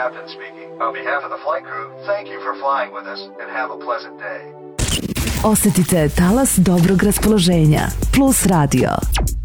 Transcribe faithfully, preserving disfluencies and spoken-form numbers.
captain speaking. On behalf of the flight crew, thank you for flying with us and have a pleasant day. Osetite talas dobrog raspoloženja. Plus Radio.